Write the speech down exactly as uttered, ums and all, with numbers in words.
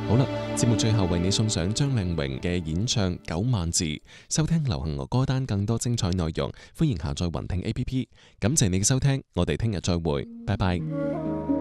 好啦，節目最後為你送上張靚榮嘅演唱《九萬字》。收聽流行樂歌單更多精彩內容，歡迎下載雲聽 A P P。感謝你嘅收聽，我哋聽日再會，拜拜。